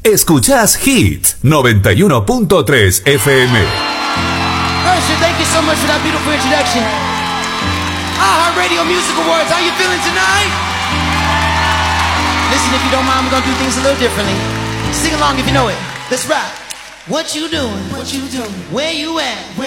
Escuchás Hits 91.3 FM. Usher, thank you so much for that beautiful introduction. iHeartRadio Music Awards, how you feeling tonight? Listen, if you don't mind, we're gonna do things a little differently. Sing along if you know it. Let's rap. What you doing? What you doing? Where you at?